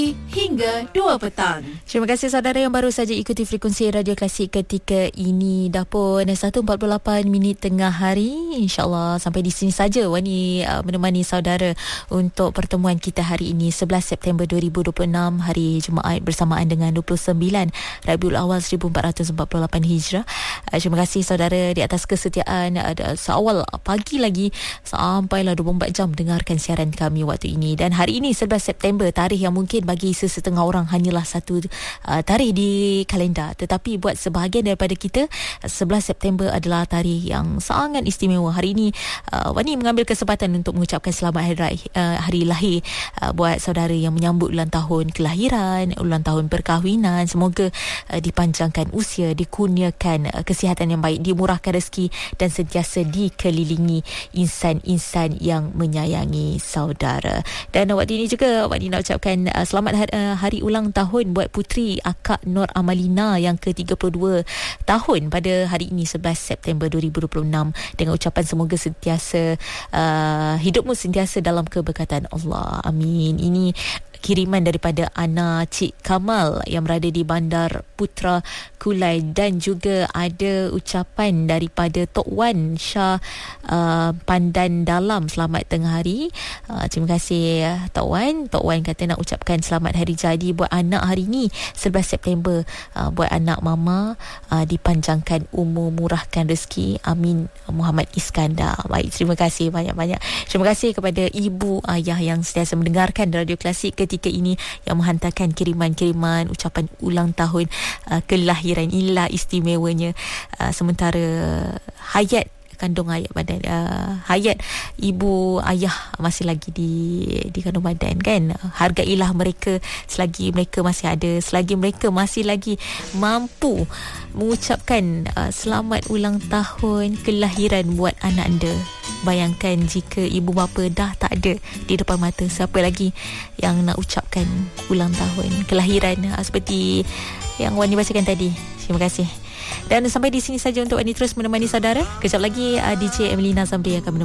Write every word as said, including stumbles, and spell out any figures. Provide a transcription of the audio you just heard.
hingga dua petang. Terima kasih saudara yang baru saja ikuti frekuensi Radio Klasik ketika ini. Dah pun satu empat puluh lapan minit tengah hari. InsyaAllah sampai di sini saja Wani uh, menemani saudara untuk pertemuan kita hari ini sebelas September dua ribu dua puluh enam, hari Jumaat bersamaan dengan dua puluh sembilan Rabiul Awal seribu empat ratus empat puluh lapan Hijrah. Uh, terima kasih saudara di atas kesetiaan uh, seawal pagi lagi sampailah dua puluh empat jam dengarkan siaran kami waktu ini. Dan hari ini sebelas September, tarikh yang mungkin bagi sesetengah orang hanyalah satu uh, tarikh di kalendar, tetapi buat sebahagian daripada kita sebelas September adalah tarikh yang sangat istimewa. Hari ini uh, Wani mengambil kesempatan untuk mengucapkan selamat hari, raya, uh, hari lahir uh, buat saudara yang menyambut ulang tahun kelahiran, ulang tahun perkahwinan. Semoga uh, dipanjangkan usia, dikurniakan uh, kesihatan yang baik, dimurahkan rezeki dan sentiasa dikelilingi insan-insan yang menyayangi saudara. Dan waktu ini juga Wani nak ucapkan uh, selamat hari, uh, hari ulang tahun buat puteri Akak Nur Amalina yang ke tiga puluh dua tahun pada hari ini sebelas September dua ribu dua puluh enam, dengan ucapan semoga sentiasa uh, hidupmu sentiasa dalam keberkatan Allah. Amin. Ini kiriman daripada Ana Cik Kamal yang berada di Bandar Putra Kulai, dan juga ada ucapan daripada Tok Wan Shah uh, Pandan Dalam. Selamat tengah hari. Uh, terima kasih uh, Tok Wan. Tok Wan kata nak ucapkan selamat hari jadi buat anak hari ni sebelas September. Uh, buat anak mama uh, dipanjangkan umur, murahkan rezeki. Amin. Muhammad Iskandar. Baik, terima kasih banyak-banyak. Terima kasih kepada ibu ayah yang sentiasa mendengarkan Radio Klasik ketika ini, yang menghantarkan kiriman-kiriman ucapan ulang tahun uh, kelahiran. Inilah istimewanya. Uh, sementara hayat kandung ayat badan, uh, hayat ibu ayah masih lagi di di kandung badan kan. Hargailah mereka selagi mereka masih ada, selagi mereka masih lagi mampu mengucapkan uh, selamat ulang tahun kelahiran buat anak anda. Bayangkan jika ibu bapa dah tak ada di depan mata, siapa lagi yang nak ucapkan ulang tahun kelahiran uh, seperti yang Wani bacakan tadi. Terima kasih. Dan sampai di sini saja untuk Wani terus menemani saudara. Kejap lagi uh, D J Emelina Zamri akan menemani